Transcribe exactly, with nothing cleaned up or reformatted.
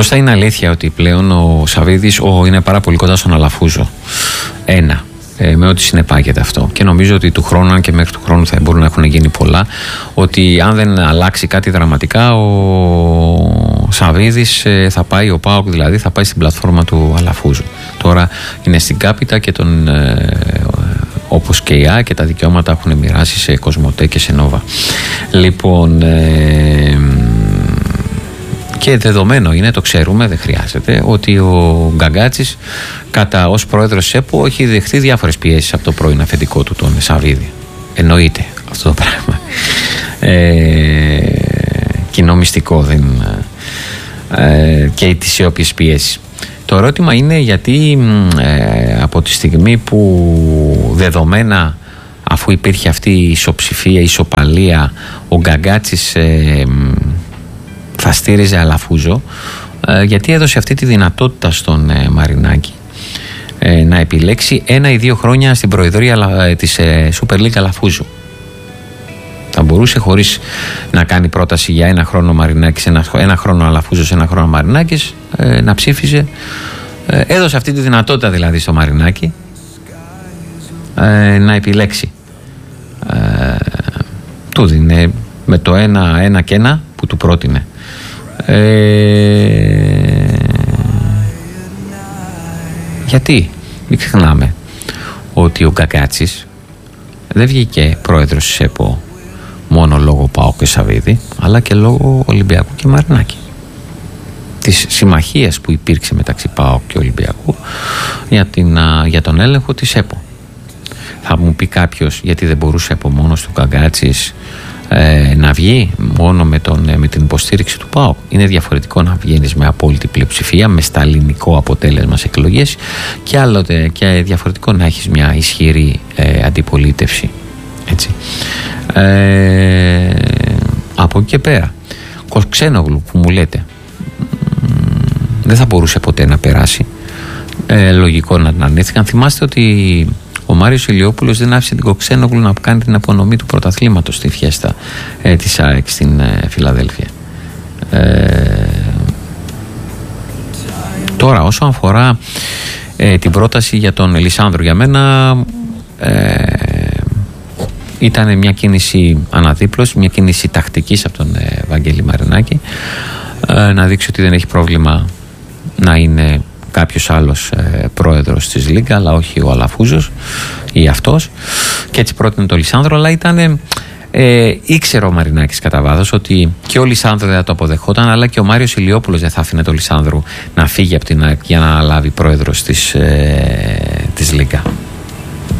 Κώστα, είναι αλήθεια ότι πλέον ο Σαββίδης ο, είναι πάρα πολύ κοντά στον Αλαφούζο. Ένα. Ε, με ό,τι συνεπάγεται αυτό. Και νομίζω ότι του χρόνου, αν και μέχρι του χρόνου θα μπορούν να έχουν γίνει πολλά, ότι αν δεν αλλάξει κάτι δραματικά, ο Σαββίδης ε, θα πάει, ο ΠΑΟΚ δηλαδή, θα πάει στην πλατφόρμα του Αλαφούζου. Τώρα είναι στην Κάπιτα και τον. Ε, όπως και η Α και τα δικαιώματα έχουν μοιράσει σε Κοσμοτέ και σε Νόβα. Λοιπόν, ε, και δεδομένο είναι, το ξέρουμε, δεν χρειάζεται, ότι ο Γκαγκάτσης κατά ως πρόεδρος της ΕΠΟ έχει δεχθεί διάφορες πιέσεις από το πρώην αφεντικό του, τον Σαββίδη. Εννοείται αυτό το πράγμα. Ε, κοινό μυστικό δεν, ε, και τις όποιες πιέσεις. Το ερώτημα είναι γιατί ε, από τη στιγμή που δεδομένα, αφού υπήρχε αυτή η ισοψηφία, η ισοπαλία, ο Γκαγκάτσης ε, θα στήριζε Αλαφούζο, ε, γιατί έδωσε αυτή τη δυνατότητα στον ε, Μαρινάκη ε, να επιλέξει ένα ή δύο χρόνια στην προεδρία ε, της ε, Super League Αλαφούζου. Θα μπορούσε χωρίς να κάνει πρόταση για ένα χρόνο Μαρινάκης, ένα, ένα χρόνο Αλαφούζος, ένα χρόνο Μαρινάκης, ε, να ψήφιζε. Ε, έδωσε αυτή τη δυνατότητα δηλαδή στο Μαρινάκη ε, να επιλέξει. Ε, του δίνει με το ένα, ένα και ένα που του πρότεινε. Ε, γιατί μην ξεχνάμε ότι ο Γκαγκάτσης δεν βγήκε πρόεδρος της ΕΠΟ μόνο λόγω ΠΑΟΚ και Σαββίδη, αλλά και λόγω Ολυμπιακού και Μαρινάκη, της συμμαχίας που υπήρξε μεταξύ ΠΑΟΚ και Ολυμπιακού για, την, για τον έλεγχο της ΕΠΟ. Θα μου πει κάποιος, γιατί δεν μπορούσε από μόνος του Γκαγκάτσης ε, να βγει μόνο με, τον, με την υποστήριξη του ΠΑΟΚ. Είναι διαφορετικό να βγαίνεις με απόλυτη πλειοψηφία, με σταλινικό αποτέλεσμα σε εκλογές, και άλλοτε και διαφορετικό να έχεις μια ισχυρή ε, αντιπολίτευση. Έτσι. Ε, από εκεί και πέρα, Κοξένογλου που μου λέτε δεν θα μπορούσε ποτέ να περάσει, ε, λογικό να την αρνήθηκαν. Θυμάστε ότι ο Μάριος Ηλιόπουλος δεν άφησε την Κοξένογλου να κάνει την απονομή του πρωταθλήματος στη φιέστα ε, της ΑΕΚ στην ε, Φιλαδέλφια. ε, Τώρα όσον αφορά ε, την πρόταση για τον Λισάνδρο, για μένα ε, ήταν μια κίνηση αναδίπλωση, μια κίνηση τακτικής από τον ε, Βαγγέλη Μαρινάκη, ε, να δείξει ότι δεν έχει πρόβλημα να είναι κάποιος άλλος ε, πρόεδρος της Λίγκα, αλλά όχι ο Αλαφούζος ή αυτός, και έτσι πρότεινε τον Λισάνδρο. Αλλά ήταν ε, ήξερε ο Μαρινάκης κατά βάθος ότι και ο Λισάνδρο δεν θα το αποδεχόταν, αλλά και ο Μάριος Ηλιόπουλος δεν θα άφηνε τον Λισάνδρο να φύγει από την ΑΕΚ για να λάβει πρόεδρος της, ε, της Λίγκα.